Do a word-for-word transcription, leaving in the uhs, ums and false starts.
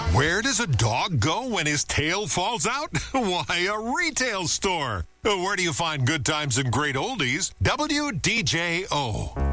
Where does a dog go when his tail falls out? Why, a retail store. Where do you find good times and great oldies? W D J O.